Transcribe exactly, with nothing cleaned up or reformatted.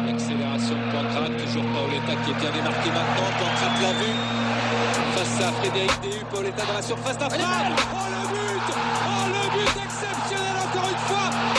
Accélération de Pancrate, toujours Paoletta qui est bien démarqué maintenant. Pancrate l'a vu face à Frédéric Déhu. Paoletta dans la surface d'affaire. Oh, le